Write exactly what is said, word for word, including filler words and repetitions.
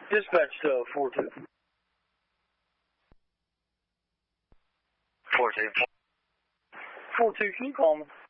Dispatch to four two. four two. four two, can you call me?